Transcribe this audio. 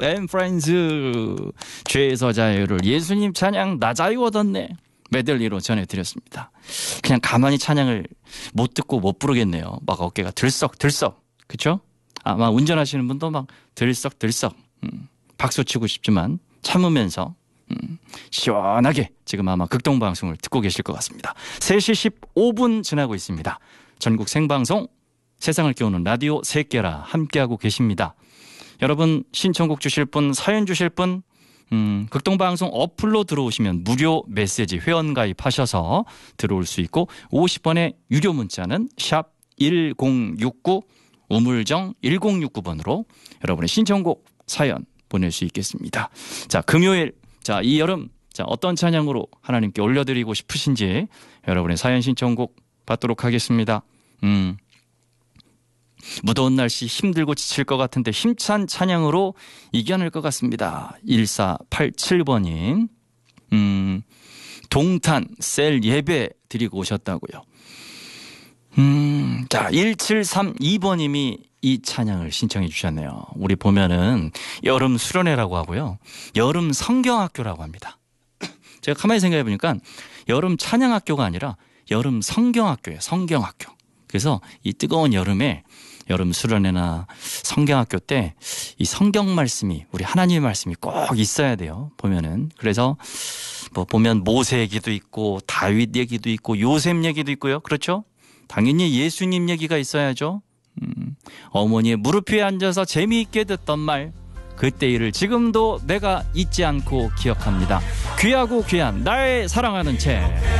앤 프렌즈 죄에서 자유를 예수님 찬양 나 자유 얻었네 메들리로 전해드렸습니다. 그냥 가만히 찬양을 못 듣고 못 부르겠네요. 막 어깨가 들썩들썩. 그렇죠? 아마 운전하시는 분도 막 들썩들썩 박수치고 싶지만 참으면서 시원하게 지금 아마 극동방송을 듣고 계실 것 같습니다. 3시 15분 지나고 있습니다. 전국 생방송 세상을 깨우는 라디오 새끼라 함께하고 계십니다. 여러분 신청곡 주실 분 사연 주실 분 극동방송 어플로 들어오시면 무료 메시지 회원가입하셔서 들어올 수 있고 50원의 유료 문자는 샵 1069 우물정 1069번으로 여러분의 신청곡 사연 보낼 수 있겠습니다. 자, 금요일 자, 이 여름 자, 어떤 찬양으로 하나님께 올려드리고 싶으신지 여러분의 사연 신청곡 받도록 하겠습니다. 무더운 날씨 힘들고 지칠 것 같은데 힘찬 찬양으로 이겨낼 것 같습니다. 1487번님 동탄 셀 예배 드리고 오셨다고요. 자 1732번님이 이 찬양을 신청해 주셨네요. 우리 보면은 여름 수련회라고 하고요. 여름 성경학교라고 합니다. 제가 가만히 생각해 보니까 여름 찬양학교가 아니라 여름 성경학교예요. 성경학교. 그래서 이 뜨거운 여름에 여름 수련회나 성경학교 때 이 성경 말씀이 우리 하나님의 말씀이 꼭 있어야 돼요. 보면은 그래서 뭐 보면 모세 얘기도 있고 다윗 얘기도 있고 요셉 얘기도 있고요. 그렇죠? 당연히 예수님 얘기가 있어야죠. 어머니의 무릎 위에 앉아서 재미있게 듣던 말 그때 일을 지금도 내가 잊지 않고 기억합니다. 귀하고 귀한 나의 사랑하는 채